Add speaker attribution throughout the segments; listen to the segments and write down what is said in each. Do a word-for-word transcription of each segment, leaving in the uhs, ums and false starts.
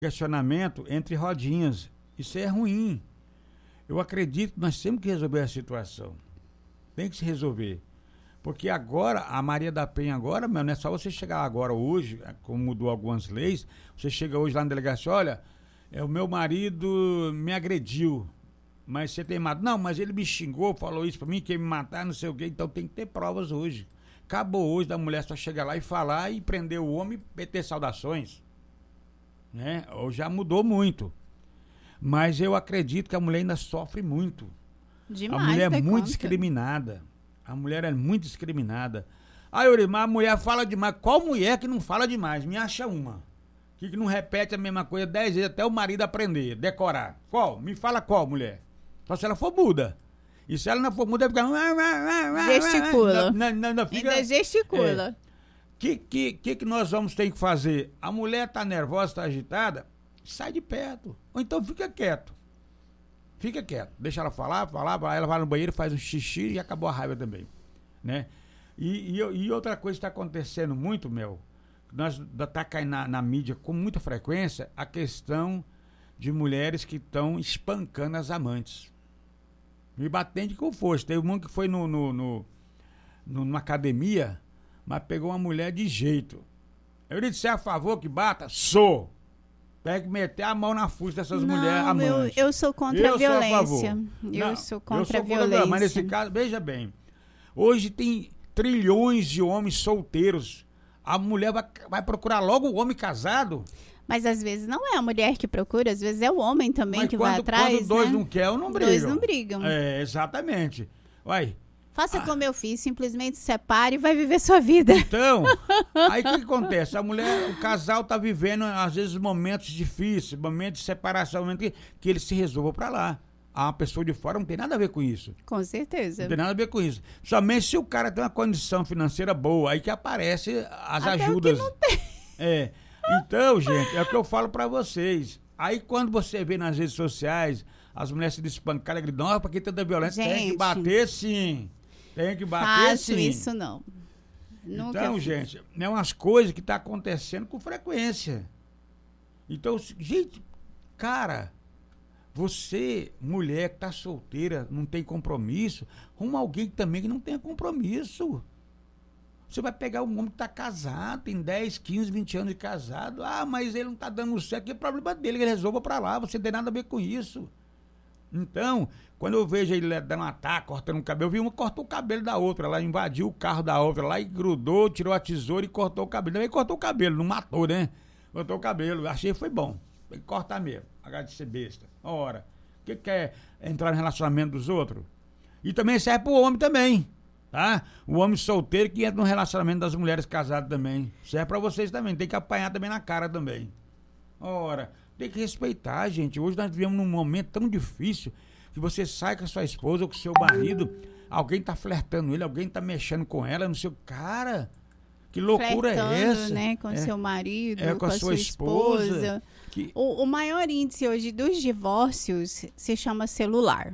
Speaker 1: questionamento entre rodinhas. Isso é ruim. Eu acredito que nós temos que resolver a situação. Tem que se resolver. Porque agora, a Maria da Penha agora, meu, não é só você chegar agora hoje, como mudou algumas leis, você chega hoje lá na delegacia, olha, é, o meu marido me agrediu, mas você tem matado. Não, mas ele me xingou, falou isso pra mim, que ia me matar, não sei o quê, então tem que ter provas hoje. Acabou hoje da mulher só chegar lá e falar e prender o homem e ter saudações. Né? Ou já mudou muito. Mas eu acredito que a mulher ainda sofre muito.
Speaker 2: Demais,
Speaker 1: a mulher é muito
Speaker 2: conta.
Speaker 1: discriminada. A mulher é muito discriminada. Ah, Eurimar, a mulher fala demais. Qual mulher que não fala demais? Me acha uma. Que, que não repete a mesma coisa dez vezes até o marido aprender, decorar. Qual? Me fala qual, mulher. Só se ela for muda. E se ela não for muda, fica...
Speaker 2: Gesticula.
Speaker 1: Não, não, não, fica...
Speaker 2: Ainda gesticula.
Speaker 1: É. Que, que, que que nós vamos ter que fazer? A mulher tá nervosa, tá agitada, sai de perto. Ou então fica quieto. Fica quieto. Deixa ela falar, falar, falar, ela vai no banheiro, faz um xixi e acabou a raiva também. Né? E, e, e outra coisa que está acontecendo muito, Mel, nós tá caindo na, na mídia com muita frequência, a questão de mulheres que estão espancando as amantes. Me batendo com força. Teve um que foi no, no, no, no, numa academia, mas pegou uma mulher de jeito. Eu disse, você é a favor que bata? Sou. Tem que meter a mão na fuça dessas
Speaker 2: não,
Speaker 1: mulheres amantes.
Speaker 2: Eu, eu sou contra eu a violência.
Speaker 1: Sou
Speaker 2: eu
Speaker 1: não,
Speaker 2: sou contra
Speaker 1: eu sou
Speaker 2: a
Speaker 1: contra
Speaker 2: violência.
Speaker 1: Mas nesse caso, veja bem. Hoje tem trilhões de homens solteiros. A mulher vai, vai procurar logo o homem casado.
Speaker 2: Mas às vezes não é a mulher que procura, às vezes é o homem também
Speaker 1: mas
Speaker 2: que
Speaker 1: quando,
Speaker 2: vai atrás.
Speaker 1: Quando dois
Speaker 2: né?
Speaker 1: não querem, não brigam.
Speaker 2: Dois não brigam.
Speaker 1: É, exatamente. Vai.
Speaker 2: Faça
Speaker 1: ah.
Speaker 2: como eu fiz, simplesmente separe e vai viver sua vida.
Speaker 1: Então, aí o que, que acontece? A mulher, o casal tá vivendo, às vezes, momentos difíceis, momentos de separação, momentos que, que eles se resolvam para lá. A pessoa de fora não tem nada a ver com isso.
Speaker 2: Com certeza.
Speaker 1: Não tem nada a ver com isso. Somente se o cara tem uma condição financeira boa, aí que aparece as
Speaker 2: Até
Speaker 1: ajudas.
Speaker 2: O que não tem.
Speaker 1: É. Então, gente, é o que eu falo para vocês. Aí quando você vê nas redes sociais as mulheres se despancarem, gritando, nossa, pra que tanta violência?
Speaker 2: Gente,
Speaker 1: tem que bater sim. Tem que bater
Speaker 2: faço
Speaker 1: sim.
Speaker 2: isso não. Nunca
Speaker 1: Então,
Speaker 2: fiz.
Speaker 1: gente, é umas coisas que tá acontecendo com frequência. Então, gente, cara, você, mulher que tá solteira, não tem compromisso, arruma alguém também que não tenha compromisso. Você vai pegar um homem que tá casado, tem dez, quinze, vinte anos de casado. Ah, mas ele não tá dando certo, que é problema dele, que ele resolva pra lá, você não tem nada a ver com isso. Então, quando eu vejo ele dando um ataque, cortando o cabelo, eu vi uma cortou o cabelo da outra, ela invadiu o carro da outra lá e grudou, tirou a tesoura e cortou o cabelo. Também cortou o cabelo, não matou, né? Cortou o cabelo, achei que foi bom. Tem que cortar mesmo, agora de ser besta. Ora, o que quer entrar no relacionamento dos outros? E também serve pro homem também, tá? O homem solteiro que entra no relacionamento das mulheres casadas também. Serve pra vocês também, tem que apanhar também na cara também. Ora, tem que respeitar, gente. Hoje nós vivemos num momento tão difícil que você sai com a sua esposa ou com o seu marido, alguém tá flertando ele, alguém tá mexendo com ela, não sei o cara. Que loucura
Speaker 2: Flertando,
Speaker 1: é essa?
Speaker 2: né, com
Speaker 1: é,
Speaker 2: seu marido,
Speaker 1: é, com,
Speaker 2: com
Speaker 1: a
Speaker 2: a
Speaker 1: sua,
Speaker 2: sua
Speaker 1: esposa.
Speaker 2: esposa.
Speaker 1: Que...
Speaker 2: O, o maior índice hoje dos divórcios se chama celular.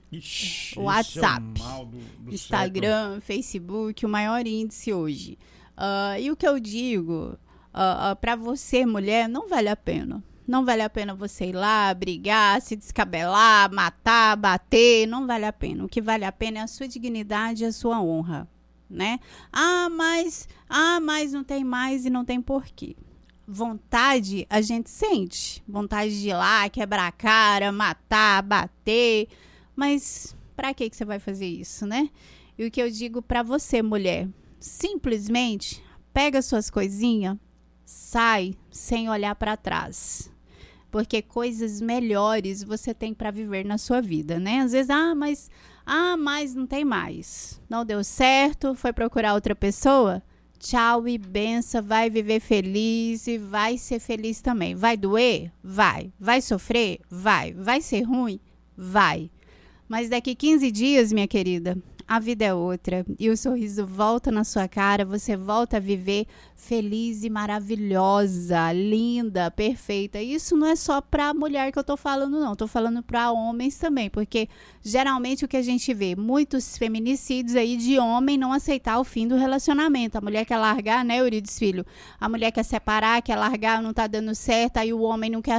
Speaker 1: Ixi,
Speaker 2: o WhatsApp,
Speaker 1: é o mal do, do
Speaker 2: Instagram,
Speaker 1: século.
Speaker 2: Facebook, o maior índice hoje. Uh, e o que eu digo, uh, uh, para você, mulher, não vale a pena. Não vale a pena você ir lá, brigar, se descabelar, matar, bater, não vale a pena. O que vale a pena é a sua dignidade e a sua honra, né? Ah, mas, ah, mas não tem mais e não tem porquê. Vontade a gente sente. Vontade de ir lá, quebrar a cara, matar, bater. Mas pra que que você vai fazer isso, né? E o que eu digo pra você, mulher, simplesmente pega suas coisinhas, sai sem olhar pra trás. Porque coisas melhores você tem para viver na sua vida, né? Às vezes, ah, mas, ah, mas não tem mais. Não deu certo, foi procurar outra pessoa? Tchau e benção, vai viver feliz e vai ser feliz também. Vai doer? Vai. Vai sofrer? Vai. Vai ser ruim? Vai. Mas daqui quinze dias, minha querida, a vida é outra e o sorriso volta na sua cara, você volta a viver feliz e maravilhosa, linda, perfeita. Isso não é só pra mulher que eu tô falando, não. Tô falando pra homens também, porque geralmente o que a gente vê, muitos feminicídios aí de homem não aceitar o fim do relacionamento. A mulher quer largar, né, Eurides Filho? A mulher quer separar, quer largar, não tá dando certo, aí o homem não quer